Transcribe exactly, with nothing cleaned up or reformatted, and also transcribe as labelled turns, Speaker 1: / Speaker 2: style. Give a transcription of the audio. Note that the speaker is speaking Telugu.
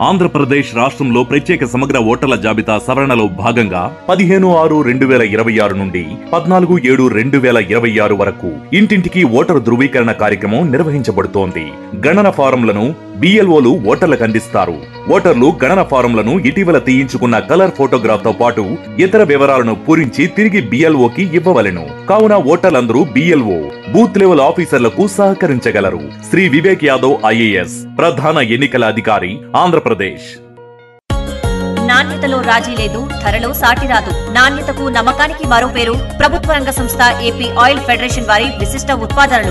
Speaker 1: ఆంధ్రప్రదేశ్ రాష్ట్రంలో ప్రత్యేక సమగ్ర ఓటర్ల జాబితా సవరణలో భాగంగా పదిహేను ఆరు రెండు వేల ఇరవై ఆరు నుండి పద్నాలుగు ఏడు రెండు వేల ఇరవై ఆరు వరకు ఇంటింటికి ఓటరు ధృవీకరణ కార్యక్రమం నిర్వహించబడుతోంది. గణన ఫారంలను బిఎల్ఓలు ఓటర్లకు అందిస్తారు. ఓటర్లు గణన ఫారంలను ఇటీవల తీయించుకున్న కలర్ ఫోటోగ్రాఫ్ తో పాటు ఇతర వివరాలను పూరించి తిరిగి బిఎల్ఓకి ఇవ్వవలెను. కావున ఓటర్లందరూ బిఎల్ఓ బూత్ లెవెల్ ఆఫీసర్లకు సహకరించగలరు. శ్రీ వివేక్ యాదవ్ ఐఏఎస్ ప్రధాన ఎన్నికల అధికారి, ఆంధ్రప్రదేశ్.
Speaker 2: నాణ్యతలో రాజీ లేదు, ధరలో సాటి రాదు. నాణ్యతకు నమ్మకానికి మరో పేరు ప్రభుత్వ రంగ సంస్థ ఏపీ ఆయిల్ ఫెడరేషన్ వారి విశిష్ట ఉత్పాదనలు.